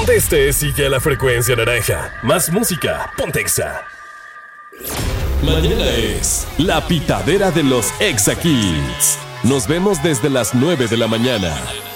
Donde estés, sigue a la frecuencia naranja. Más música, ponte Exa. Mañana es la pitadera de los Exa Kids. Nos vemos desde las 9 de la mañana.